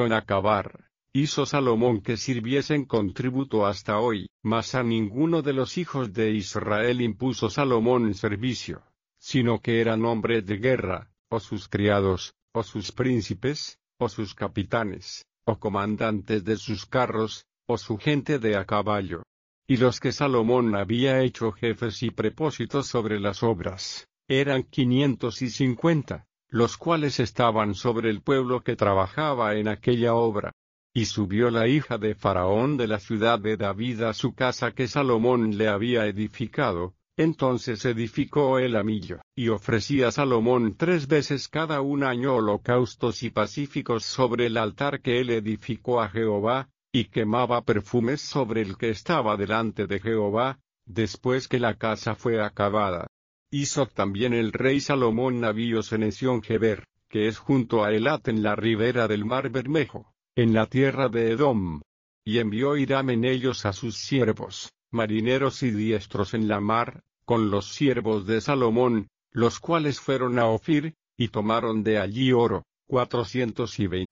En acabar, hizo Salomón que sirviesen con tributo hasta hoy, mas a ninguno de los hijos de Israel impuso Salomón servicio, sino que eran hombres de guerra, o sus criados, o sus príncipes, o sus capitanes, o comandantes de sus carros, o su gente de a caballo. Y los que Salomón había hecho jefes y prepósitos sobre las obras, eran 550, los cuales estaban sobre el pueblo que trabajaba en aquella obra. Y subió la hija de Faraón de la ciudad de David a su casa que Salomón le había edificado. Entonces edificó él a Millo, y ofrecía a Salomón 3 veces cada un año holocaustos y pacíficos sobre el altar que él edificó a Jehová, y quemaba perfumes sobre el que estaba delante de Jehová, después que la casa fue acabada. Hizo también el rey Salomón navíos en Esión-Geber, que es junto a Elat en la ribera del mar Bermejo, en la tierra de Edom. Y envió Hiram en ellos a sus siervos, marineros y diestros en la mar, con los siervos de Salomón, los cuales fueron a Ofir, y tomaron de allí oro, 420.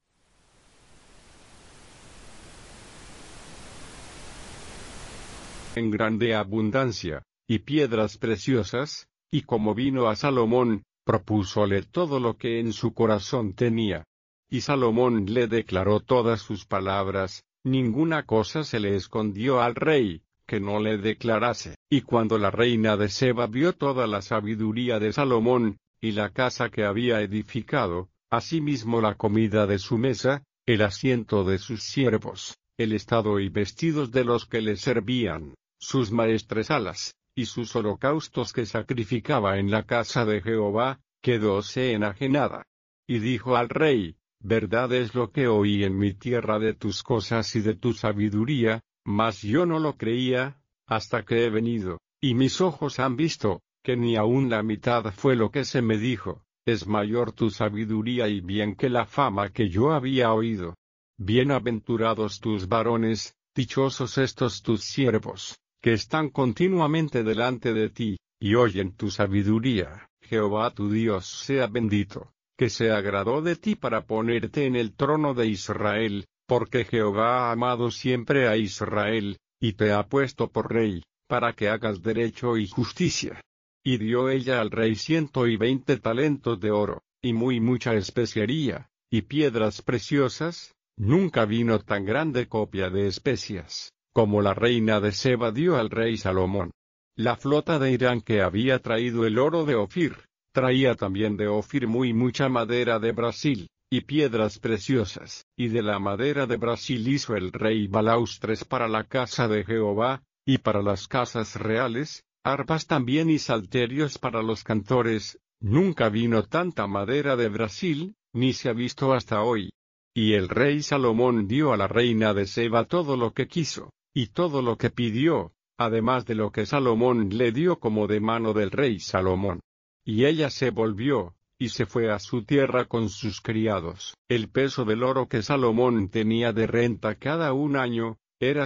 En grande abundancia, y piedras preciosas, y como vino a Salomón, propúsole todo lo que en su corazón tenía. Y Salomón le declaró todas sus palabras, ninguna cosa se le escondió al rey, que no le declarase. Y cuando la reina de Seba vio toda la sabiduría de Salomón, y la casa que había edificado, asimismo la comida de su mesa, el asiento de sus siervos, el estado y vestidos de los que le servían, sus maestresalas, y sus holocaustos que sacrificaba en la casa de Jehová, quedóse enajenada. Y dijo al rey, verdad es lo que oí en mi tierra de tus cosas y de tu sabiduría, mas yo no lo creía, hasta que he venido, y mis ojos han visto, que ni aun la mitad fue lo que se me dijo, es mayor tu sabiduría y bien que la fama que yo había oído. Bienaventurados tus varones, dichosos estos tus siervos, que están continuamente delante de ti, y oyen tu sabiduría. Jehová tu Dios sea bendito, que se agradó de ti para ponerte en el trono de Israel, porque Jehová ha amado siempre a Israel, y te ha puesto por rey, para que hagas derecho y justicia. Y dio ella al rey 120 talentos de oro, y muy mucha especiería, y piedras preciosas. Nunca vino tan grande copia de especias, como la reina de Seba dio al rey Salomón. La flota de Irán que había traído el oro de Ofir, traía también de Ofir muy mucha madera de Brasil, y piedras preciosas, y de la madera de Brasil hizo el rey balaustres para la casa de Jehová, y para las casas reales, arpas también y salterios para los cantores. Nunca vino tanta madera de Brasil, ni se ha visto hasta hoy. Y el rey Salomón dio a la reina de Seba todo lo que quiso, y todo lo que pidió, además de lo que Salomón le dio como de mano del rey Salomón. Y ella se volvió, y se fue a su tierra con sus criados. El peso del oro que Salomón tenía de renta cada un año, era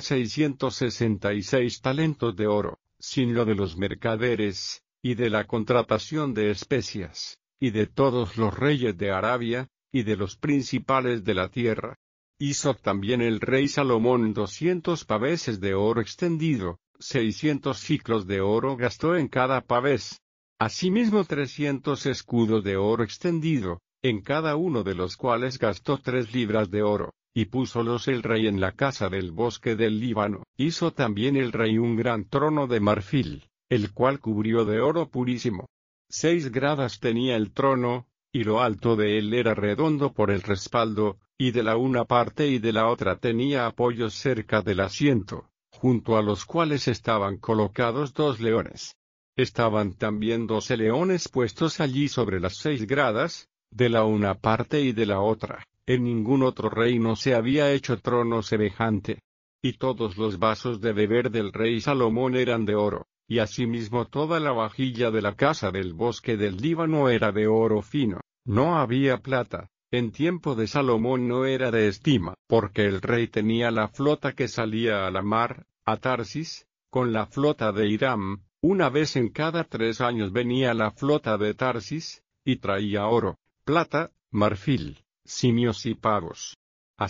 666 talentos de oro, sin lo de los mercaderes, y de la contratación de especias, y de todos los reyes de Arabia, y de los principales de la tierra. Hizo también el rey Salomón 200 paveses de oro extendido, 600 siclos de oro gastó en cada pavés. Asimismo 300 escudos de oro extendido, en cada uno de los cuales gastó 3 libras de oro, y púsolos el rey en la casa del bosque del Líbano. Hizo también el rey un gran trono de marfil, el cual cubrió de oro purísimo. 6 gradas tenía el trono, y lo alto de él era redondo por el respaldo, y de la una parte y de la otra tenía apoyos cerca del asiento, junto a los cuales estaban colocados 2 leones. Estaban también 12 leones puestos allí sobre las 6 gradas, de la una parte y de la otra. En ningún otro reino se había hecho trono semejante. Y todos los vasos de beber del rey Salomón eran de oro. Y asimismo toda la vajilla de la casa del bosque del Líbano era de oro fino, no había plata. En tiempo de Salomón no era de estima, porque el rey tenía la flota que salía a la mar, a Tarsis, con la flota de Hiram. Una vez en cada 3 años venía la flota de Tarsis, y traía oro, plata, marfil, simios y pavos.